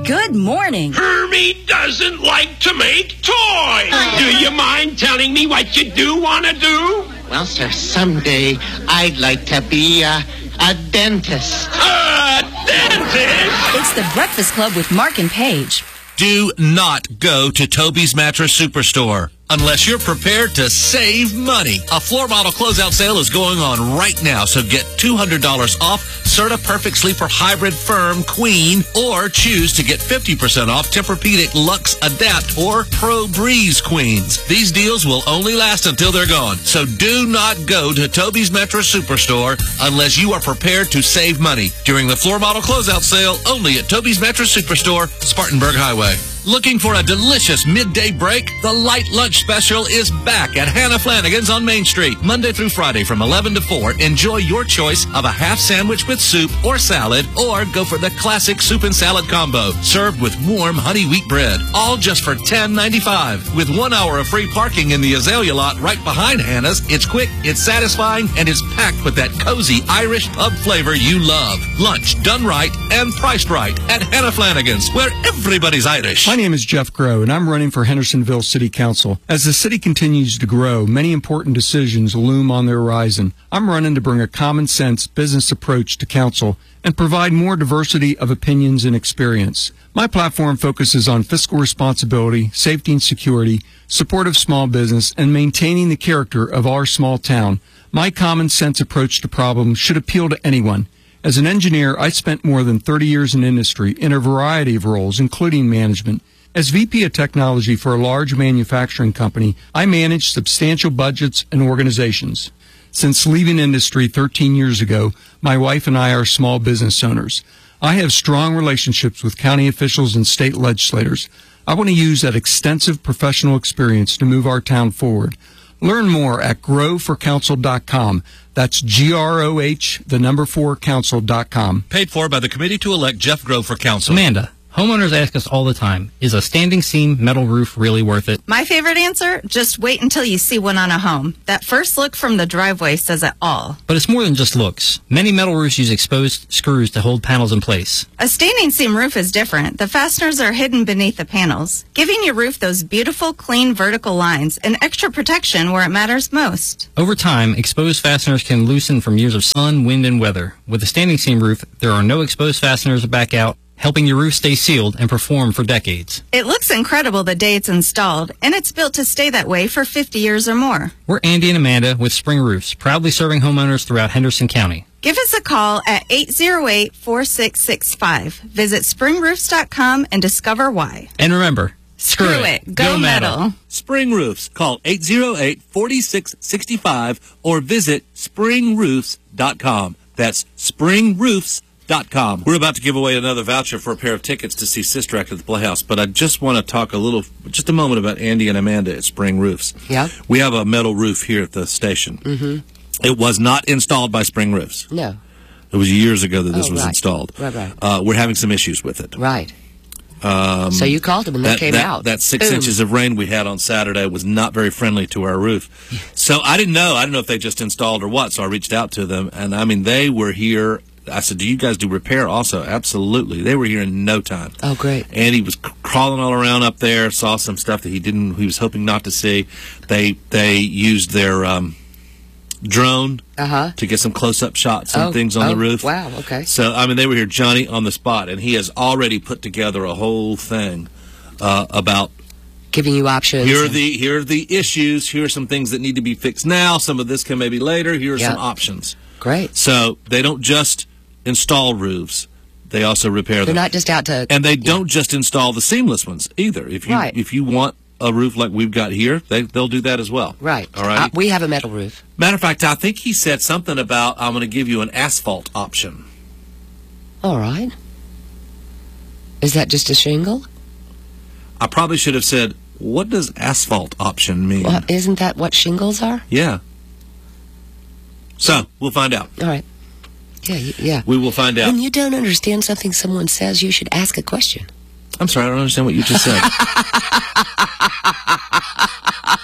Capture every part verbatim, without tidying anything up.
Good morning. Hermie doesn't like to make toys. Do you mind telling me what you do want to do? Well, sir, someday I'd like to be a, a dentist. A dentist? It's the Breakfast Club with Mark and Paige. Do not go to Toby's Mattress Superstore unless you're prepared to save money. A floor model closeout sale is going on right now, so get two hundred dollars off Serta Perfect Sleeper Hybrid Firm Queen, or choose to get fifty percent off Tempur-Pedic Luxe Adapt or Pro Breeze Queens. These deals will only last until they're gone, so do not go to Toby's Mattress Superstore unless you are prepared to save money during the floor model closeout sale only at Toby's Mattress Superstore, Spartanburg Highway. Looking for a delicious midday break? The Light Lunch Special is back at Hannah Flanagan's on Main Street, Monday through Friday from eleven to four. Enjoy your choice of a half sandwich with soup or salad, or go for the classic soup and salad combo, served with warm honey wheat bread. All just for ten ninety-five. With one hour of free parking in the Azalea lot right behind Hannah's, it's quick, it's satisfying, and it's packed with that cozy Irish pub flavor you love. Lunch done right and priced right at Hannah Flanagan's, where everybody's Irish. My name is Jeff Groh, and I'm running for Hendersonville City Council. As the city continues to grow, many important decisions loom on the horizon. I'm running to bring a common-sense business approach to council and provide more diversity of opinions and experience. My platform focuses on fiscal responsibility, safety and security, support of small business, and maintaining the character of our small town. My common-sense approach to problems should appeal to anyone. As an engineer, I spent more than thirty years in industry in a variety of roles, including management. As V P of Technology for a large manufacturing company, I manage substantial budgets and organizations. Since leaving industry thirteen years ago, my wife and I are small business owners. I have strong relationships with county officials and state legislators. I want to use that extensive professional experience to move our town forward. Learn more at grow for council dot com. That's G R O H, the number four, council dot com. Paid for by the committee to elect Jeff Groh for council. Amanda, homeowners ask us all the time, is a standing seam metal roof really worth it? My favorite answer? Just wait until you see one on a home. That first look from the driveway says it all. But it's more than just looks. Many metal roofs use exposed screws to hold panels in place. A standing seam roof is different. The fasteners are hidden beneath the panels, giving your roof those beautiful, clean, vertical lines and extra protection where it matters most. Over time, exposed fasteners can loosen from years of sun, wind, and weather. With a standing seam roof, there are no exposed fasteners to back out, helping your roof stay sealed and perform for decades. It looks incredible the day it's installed, and it's built to stay that way for fifty years or more. We're Andy and Amanda with Spring Roofs, proudly serving homeowners throughout Henderson County. Give us a call at eight zero eight, four six six five. Visit spring roofs dot com and discover why. And remember, screw, Screw it. it. Go, Go metal. metal. Spring Roofs. Call eight zero eight, four six six five or visit spring roofs dot com. That's spring roofs dot com. We're about to give away another voucher for a pair of tickets to see Sister Act at the Playhouse, but I just want to talk a little, just a moment about Andy and Amanda at Spring Roofs. Yeah. We have a metal roof here at the station. Mm-hmm. It was not installed by Spring Roofs. No. It was years ago that this oh, was right. installed. Right, right. Uh, we're having some issues with it. Right. Um, so you called them and they that, came that, out. That six Boom. inches of rain we had on Saturday was not very friendly to our roof. So I didn't know. I didn't know if they just installed or what, so I reached out to them. And, I mean, they were here. I said, do you guys do repair also? Absolutely. They were here in no time. Oh, great. And he was c- crawling all around up there, saw some stuff that he didn't, he was hoping not to see. They they used their um, drone uh-huh. to get some close-up shots and oh, things on oh, the roof. Wow, okay. So, I mean, they were here, Johnny, on the spot, and he has already put together a whole thing uh, about giving you options. Here are the here are the issues. Here are some things that need to be fixed now. Some of this can maybe later. Here are yep. some options. Great. So they don't just install roofs; they also repair They're them. They're not just out to. And they yeah. don't just install the seamless ones either. If you right. if you want a roof like we've got here, they they'll do that as well. Right. All right. Uh, we have a metal roof. Matter of fact, I think he said something about I'm going to give you an asphalt option. All right. Is that just a shingle? I probably should have said, what does asphalt option mean? Well, isn't that what shingles are? Yeah. So, we'll find out. All right. Yeah, yeah. We will find out. When you don't understand something someone says, you should ask a question. I'm sorry, I don't understand what you just said.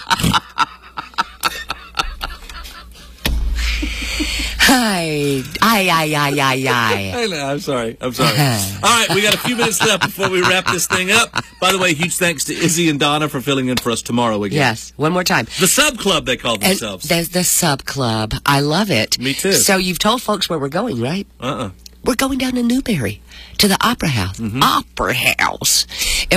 Hi, I Ay, ay, ay, ay, ay. I know, I'm sorry. I'm sorry. All right, we got a few minutes left before we wrap this thing up. By the way, huge thanks to Izzy and Donna for filling in for us tomorrow again. Yes, one more time. The Sub Club, they call And themselves. there's the Sub Club. I love it. Me too. So you've told folks where we're going, right? Uh-uh. We're going down to Newberry to the Opera House. Mm-hmm. Opera House. And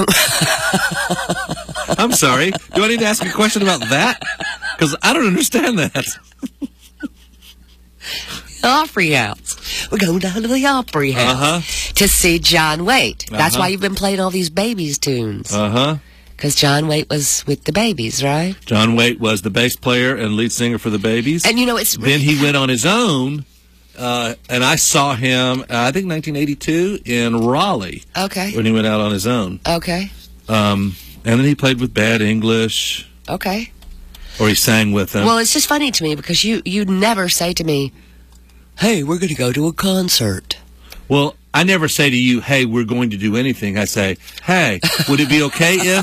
I'm sorry. Do I need to ask a question about that? Because I don't understand that. Opry House. We're going down to the Opry House Uh-huh. to see John Waite. That's Uh-huh. why you've been playing all these Babies tunes. Uh-huh. Because John Waite was with the Babies, right? John Waite was the bass player and lead singer for the Babies. And you know, it's Then he went on his own, uh, and I saw him, uh, I think nineteen eighty-two, in Raleigh. Okay. When he went out on his own. Okay. Um, and then he played with Bad English, Okay. or he sang with them. Well, it's just funny to me because you you never say to me, "Hey, we're going to go to a concert." Well, I never say to you, hey, we're going to do anything. I say, hey, would it be okay if...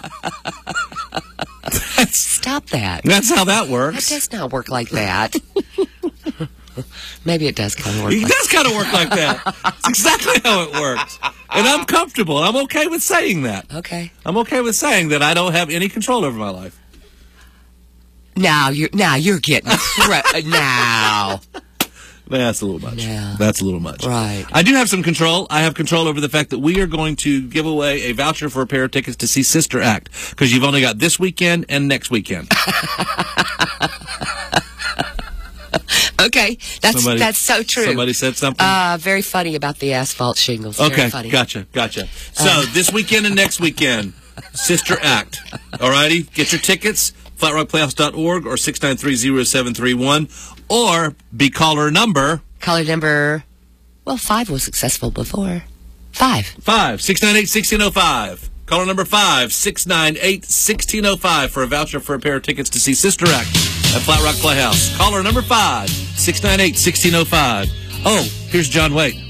Stop that. That's how that That works. does not work like that. Maybe it does kind of work It like does kind of work like that. It's exactly how it works. And I'm comfortable. I'm okay with saying that. Okay. I'm okay with saying that I don't have any control over my life. Now you're now you're getting cra- now. That's a little much. Yeah. That's a little much. Right. I do have some control. I have control over the fact that we are going to give away a voucher for a pair of tickets to see Sister Act, because you've only got this weekend and next weekend. Okay, that's Somebody- that's so true. Somebody said something? Uh, very funny about the asphalt shingles. Very Okay, funny. gotcha, gotcha. So, this weekend and next weekend, Sister Act. Alrighty? Get your tickets, flat rock playhouse dot org or six nine three zero seven three one, or be caller number... Caller number, well, five was successful before. Five. Five, six nine eight, one six zero five. Caller number five, six nine eight, one six zero five for a voucher for a pair of tickets to see Sister Act at Flat Rock Playhouse. Caller number five, six nine eight, one six zero five. Oh, here's John Waite.